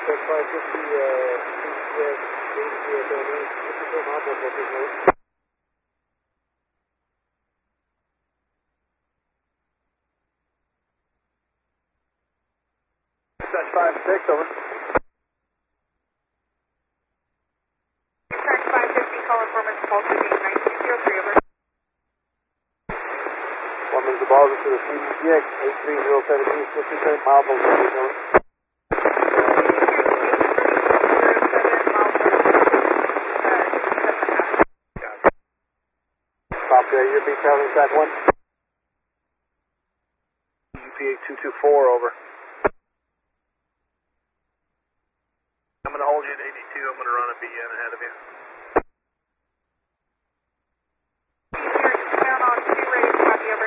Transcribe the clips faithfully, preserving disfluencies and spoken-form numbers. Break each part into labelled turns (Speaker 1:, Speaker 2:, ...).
Speaker 1: That's five fifty, uh, yes, eight zero seven, fifty-four miles, that's what this is. That's five six, over.
Speaker 2: Dispatch five fifty, call informant, call to gate nine two zero three, over.
Speaker 1: One minute, the ball is to the C D G X, eight three zero seven, fifty-seven miles, over. Copy, you're being traveling track one. U P A two two four, over.
Speaker 3: I'm going to hold you at eighty-two. I'm going to run a B N ahead of you.
Speaker 2: Down on two, ready to copy, over.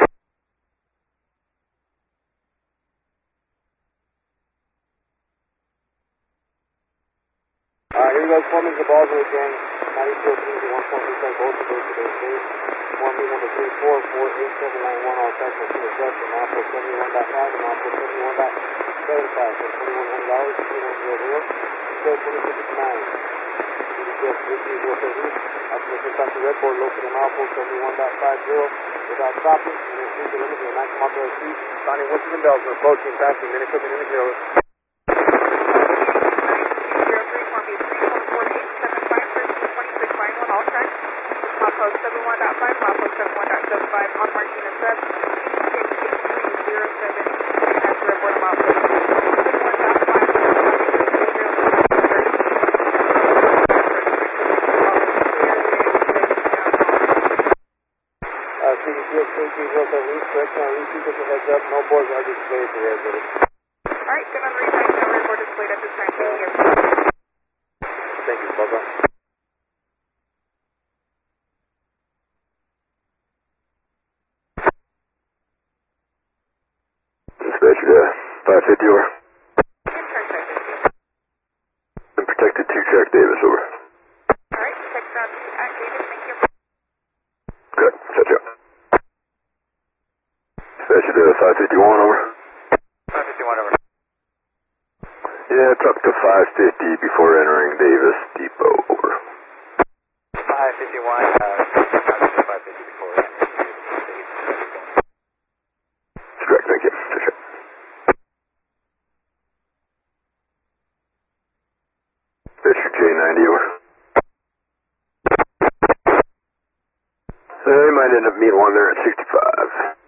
Speaker 1: Uh, here goes Foreman, the balls are again. ninety-two to one point three seven, both of those today's days. Foreman number three four four eight seven nine one, all technical to adjust from Alpha seventy-one point five and Alpha seventy-one point seven five for twenty-one hundred dollars, twenty-one hundred, still twenty-six nine. C D G S three three zero seven, after the first time to Red Board located on Alpha seventy-one point five zero, without stopping, and then speed the limit to the maximum authorized speed, signing Winston and Belgium, approaching, passing, minute equipment in the zero.
Speaker 2: Milepost seventy-one point five, milepost seventy-one point seven five on Martina Sub, C D G X eight three zero seven, dispatch to report on milepost seventy-one point five,
Speaker 1: Uh, C D G X eight three zero seven, East, correction on East, just a heads up, no boards are displayed for red board.
Speaker 2: Alright, good on the retype, no red board displayed at this time, thank you.
Speaker 1: Thank you, bye-bye.
Speaker 4: Dispatcher to five fifty, over.
Speaker 2: Dispatch five fifty.
Speaker 4: And protected two track Davis, over.
Speaker 2: Alright, check ground two at Davis, thank you.
Speaker 4: Good, touch up. Dispatcher to five fifty-one, over.
Speaker 1: five fifty-one, over.
Speaker 4: Yeah, talk to five fifty before entering Davis Depot, over.
Speaker 1: five fifty-one, uh, five fifty before entering Davis Depot.
Speaker 4: Correct, thank you. Touch up. Dispatcher J ninety, over. Uh, you might end up meeting one there at sixty-five.